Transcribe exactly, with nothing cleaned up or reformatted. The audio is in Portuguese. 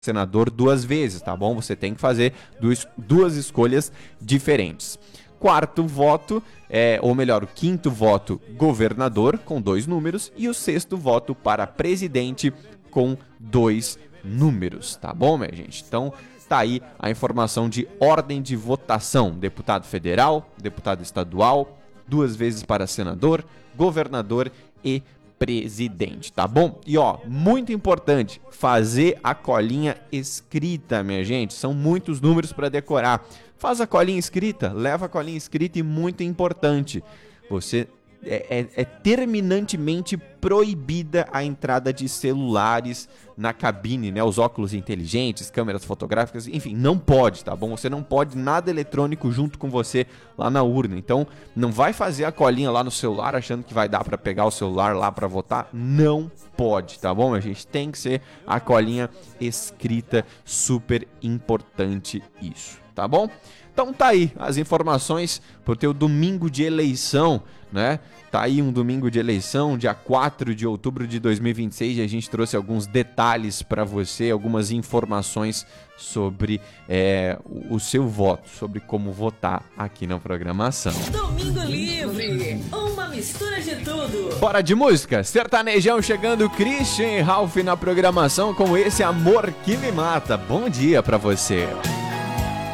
senador duas vezes, tá bom? Você tem que fazer duas, duas escolhas diferentes. Quarto voto, é, ou melhor, o quinto voto, governador, com dois números, e o sexto voto para presidente, com dois números, tá bom, minha gente? Então, tá aí a informação de ordem de votação. Deputado federal, deputado estadual, duas vezes para senador, governador e presidente, tá bom? E ó, muito importante, fazer a colinha escrita, minha gente. São muitos números para decorar. Faz a colinha escrita, leva a colinha escrita e muito importante, você é, é, é terminantemente proibida a entrada de celulares na cabine, né? Os óculos inteligentes, câmeras fotográficas, enfim, não pode, tá bom? Você não pode nada eletrônico junto com você lá na urna. Então, não vai fazer a colinha lá no celular achando que vai dar para pegar o celular lá para votar. Não pode, tá bom, minha gente? Tem que ser a colinha escrita, super importante isso, tá bom? Então tá aí as informações pro teu domingo de eleição, né? Tá aí um domingo de eleição, dia quatro de outubro de dois mil e vinte e seis, e a gente trouxe alguns detalhes para você, algumas informações sobre é, o, o seu voto, sobre como votar aqui na programação. Domingo Livre, uma mistura de tudo. Bora de música, sertanejão chegando, Christian e Ralph na programação com esse Amor que Me Mata. Bom dia pra você.